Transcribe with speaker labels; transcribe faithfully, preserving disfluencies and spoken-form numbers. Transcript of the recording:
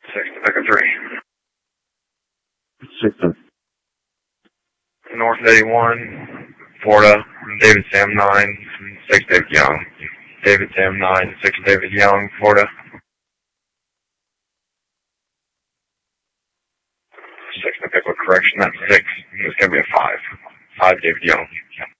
Speaker 1: Six to pick a three.
Speaker 2: Six to
Speaker 1: North eighty-one, Florida, David Sam nine, six David Young. David Sam nine, six David Young, Florida. Six to pick with correction, that's six. It's going to be a five. Five David Young.